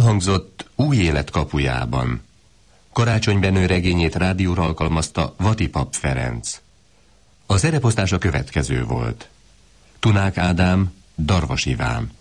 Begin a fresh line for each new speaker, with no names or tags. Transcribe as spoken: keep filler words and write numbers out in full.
Elhangzott Új élet kapujában. Karácsony Benő regényét rádióra alkalmazta Vatipap Ferenc. A szereposztás a következő volt: Tunák Ádám, Darvas Iván,